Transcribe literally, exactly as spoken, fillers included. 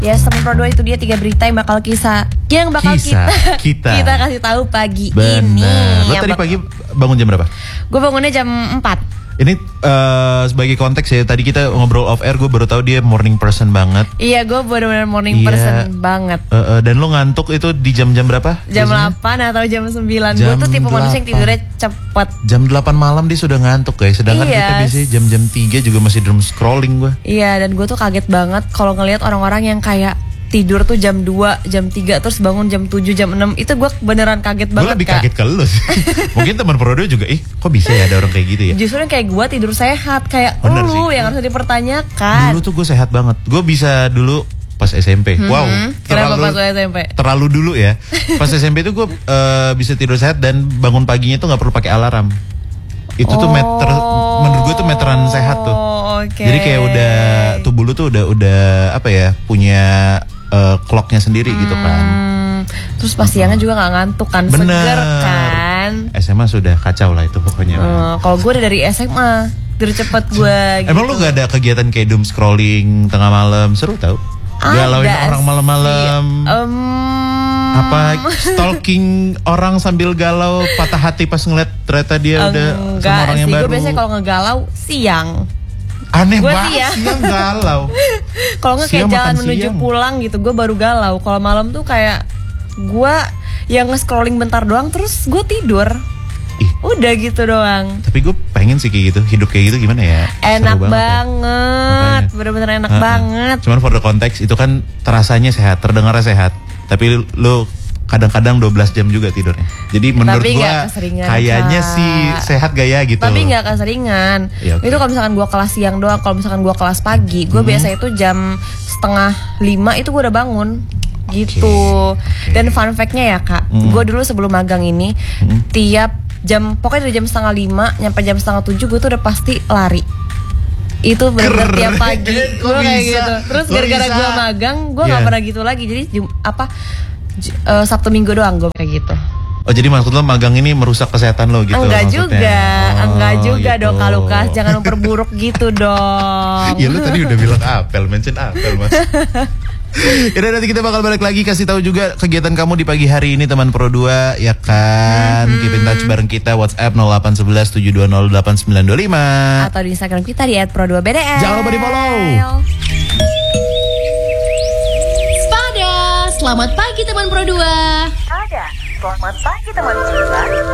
Ya, teman Pro dua itu dia tiga berita yang bakal kisah yang bakal Kisah kita kita. kita kasih tahu pagi Bener. ini. Lo Yang tadi bak- pagi bangun jam berapa? Gue bangunnya jam empat. Ini eh, sebagai konteks ya, tadi kita ngobrol off air, gue baru tahu dia morning person banget. Iya, gue benar-benar morning Iya. person banget. Eh, eh, dan lo ngantuk itu di jam-jam berapa? Jam biasanya? delapan atau jam sembilan. Gue Jam tuh tipe manusia yang delapan. tidurnya cepet. Jam delapan malam dia sudah ngantuk guys. Sedangkan Iya. kita biasanya jam-jam tiga juga masih doom scrolling gue. Iya, dan gue tuh kaget banget kalau ngelihat orang-orang yang kayak tidur tuh jam dua, jam tiga, terus bangun jam tujuh, jam enam. Itu gue beneran kaget Gue banget, lebih Kak. kaget ke lu sih. Mungkin teman Prodo juga, ih kok bisa ya ada orang kayak gitu ya. Justru yang kayak gue tidur sehat, kayak Bener lu sih. yang harus dipertanyakan. Dulu tuh gue sehat banget. Gue bisa dulu pas S M P. Wow. Kenapa pas S M P? Terlalu dulu ya. Pas S M P tuh gue eh, bisa tidur sehat dan bangun paginya tuh nggak perlu pakai alarm. Itu tuh meter, menurut gue tuh meteran sehat tuh. Oke. Jadi kayak udah tubuh lu tuh udah udah apa ya, punya eh, clocknya sendiri gitu kan. Hmm, terus pas siangnya juga gak ngantuk kan, Bener. seger kan. S M A sudah kacau lah itu pokoknya. Eh, kalau gue udah dari S M A tidur cepet gue. Emang lu gak ada kegiatan kayak doom scrolling tengah malam? Seru tau? Galauin orang malam-malam. Um, Apa stalking orang sambil galau, patah hati pas ngeliat ternyata dia udah enggak sama orang yang sih, baru. gue biasanya kalau ngegalau siang. Aneh Gua banget sih ya. siang galau. Kalau nggak Siang kayak jalan makan menuju siang. pulang gitu, gue baru galau. Kalau malam tuh kayak gue yang nge-scrolling bentar doang, terus gue tidur. Ih. Udah gitu doang. Tapi gue pengen sih kayak gitu, hidup kayak gitu gimana ya? Enak Seru banget, ya. bener-bener enak Uh-uh. banget. Cuman for the context itu kan terasanya sehat, terdengarnya sehat. Tapi lu kadang-kadang dua belas jam juga tidurnya. Jadi menurut Tapi gua nggak keseringan, kayaknya Kak. sih sehat gaya gitu. Tapi nggak keseringan. Ya, oke. Itu kalau misalkan gue kelas siang doang, kalau misalkan gue kelas pagi, gue Hmm. biasa itu jam setengah lima itu gue udah bangun. Gitu. Oke. Dan fun fact-nya ya Kak, Hmm. gue dulu sebelum magang ini Hmm. tiap jam, pokoknya dari jam setengah lima nyampe jam setengah tujuh gue tuh udah pasti lari. Itu bener-bener Keren. tiap pagi Kok gue kayak bisa? gitu. Terus Kok gara-gara bisa? gue magang, gue nggak Iya. pernah gitu lagi. Jadi jum- apa j- eh, Sabtu Minggu doang gue kayak gitu. Oh jadi maksud lo magang ini merusak kesehatan lo gitu? Enggak maksudnya? juga, Oh, enggak juga gitu. dong Kak Lukas, jangan memperburuk gitu dong. Ya lu tadi udah bilang apel, mention apel mas. Yaudah nanti kita bakal balik lagi kasih tahu juga kegiatan kamu di pagi hari ini teman Pro dua ya kan. Keep in touch bareng kita WhatsApp nol delapan satu satu tujuh dua nol delapan sembilan dua lima. Atau di Instagram kita di et pro dua b d l. Jangan lupa di follow. Spada, selamat pagi teman Pro dua. Ada. Selamat pagi teman-teman.